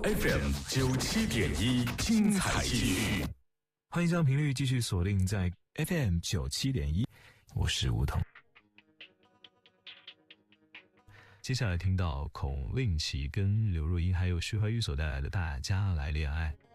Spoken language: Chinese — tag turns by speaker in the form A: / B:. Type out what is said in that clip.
A: FM 97.1，精彩继续。
B: 欢迎将频率继续锁定在 FM 97.1，我是吴桐。接下来听到孔令奇跟刘若英还有徐怀钰所带来的《大家来恋爱》。